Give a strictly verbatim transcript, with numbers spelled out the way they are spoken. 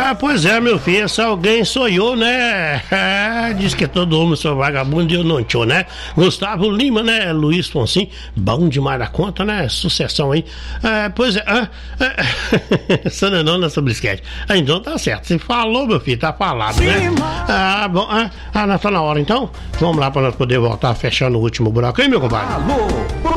Ah, pois é, meu filho, esse alguém sou eu, né? Ah, diz que todo homem sou vagabundo e eu não tô, né? Gustavo Lima, né? Luiz Fonsim, bom demais da conta, né? Sucessão aí. Ah, pois é, ah, ah, Sandra não nessa brisquete. Ah, então tá certo, você falou, meu filho, tá falado, né? Ah, bom, ah, ah, tá na hora então? Vamos lá pra nós poder voltar fechando o último buraco aí, meu compadre? Alô!